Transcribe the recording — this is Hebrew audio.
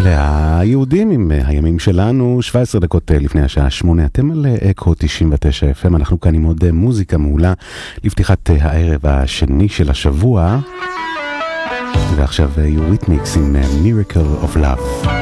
אלה היהודים עם הימים שלנו, 17 דקות לפני השעה 8, אתם על אקו 99 FM, אנחנו כאן עם עוד מוזיקה מעולה לפתיחת הערב השני של השבוע, ועכשיו יוריתמיקס עם Miracle of Love.